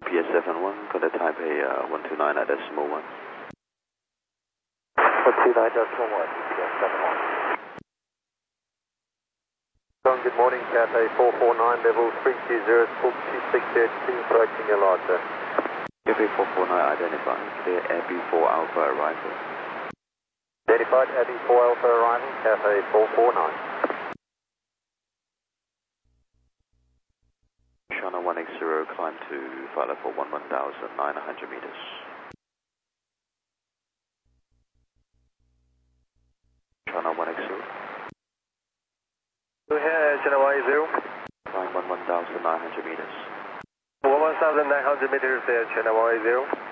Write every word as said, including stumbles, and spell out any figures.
P S seven one, contact Taipei uh, one two nine at decimal one. one two nine decimal one, P S seven one. Good morning, Cathay four four nine, level three two zero, Squawk two six zero two, approaching your large sir. Cathay four four nine identified, clear Abbey four Alpha arrival. Identified, Abbey four Alpha arrival, Cathay four four nine. China one X zero, climb to flight level one one thousand nine hundred meters. China one X zero. Go ahead, China one X zero. Climb one one thousand nine hundred meters. one one thousand nine hundred meters there, China one X zero.